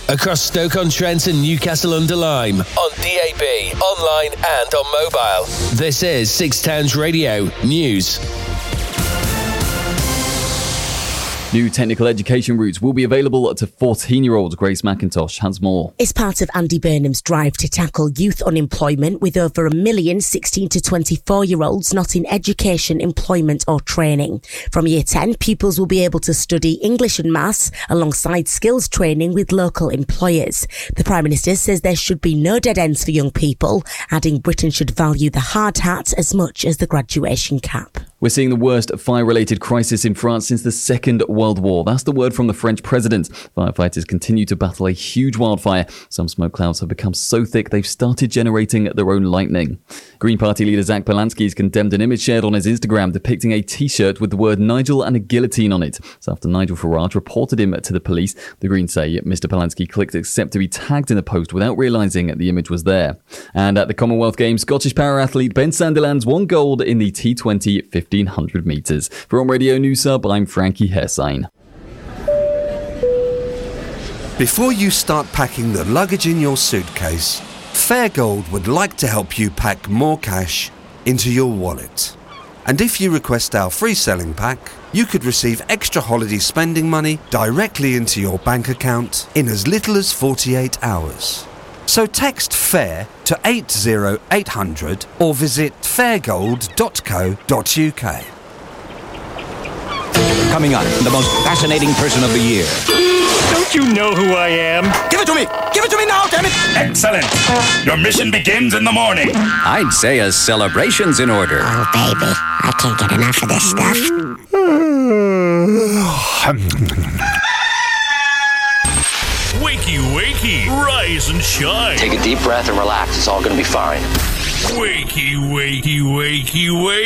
across Stoke-on-Trent and Newcastle-under-Lyme, on DAB, online and on mobile. This is Six Towns Radio News. New technical education routes will be available to 14-year-old. Grace McIntosh has more. It's part of Andy Burnham's drive to tackle youth unemployment, with over 1 million 16 to 24-year-olds not in education, employment or training. From Year 10, pupils will be able to study English and Maths alongside skills training with local employers. The Prime Minister says there should be no dead ends for young people, adding Britain should value the hard hat as much as the graduation cap. We're seeing the worst fire-related crisis in France since the Second World War. That's the word from the French president. Firefighters continue to battle a huge wildfire. Some smoke clouds have become so thick they've started generating their own lightning. Green Party leader Zach Polanski has condemned an image shared on his Instagram depicting a T-shirt with the word Nigel and a guillotine on it. So after Nigel Farage reported him to the police, the Greens say Mr. Polanski clicked accept to be tagged in the post without realising the image was there. And at the Commonwealth Games, Scottish para-athlete Ben Sandilands won gold in the T20 1500 metres. For On Radio News Sub, I'm Frankie Hersign. Before you start packing the luggage in your suitcase, Fairgold would like to help you pack more cash into your wallet. And if you request our free selling pack, you could receive extra holiday spending money directly into your bank account in as little as 48 hours. So text FAIR to 80800 or visit fairgold.co.uk. Coming up, the most fascinating person of the year. Don't you know who I am? Give it to me! Give it to me now, damn it! Excellent! Your mission begins in the morning. I'd say a celebration's in order. Oh, baby, I can't get enough of this stuff. Wakey, wakey, rise and shine. Take a deep breath and relax. It's all going to be fine. Wakey, wakey, wakey, wakey.